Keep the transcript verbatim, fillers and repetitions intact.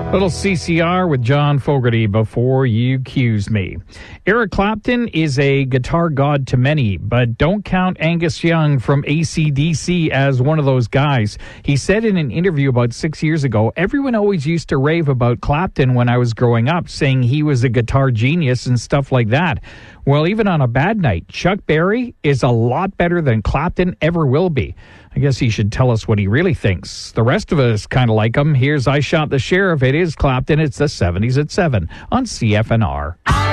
Little C C R with John Fogerty before you accuse me. Eric Clapton is a guitar god to many, but don't count Angus Young from A C D C as one of those guys. He said in an interview about six years ago, everyone always used to rave about Clapton when I was growing up, saying he was a guitar genius and stuff like that. Well, even on a bad night, Chuck Berry is a lot better than Clapton ever will be. I guess he should tell us what he really thinks. The rest of us kind of like him. Here's I Shot the Sheriff. It is Clapton. It's the seventies at seven on C F N R.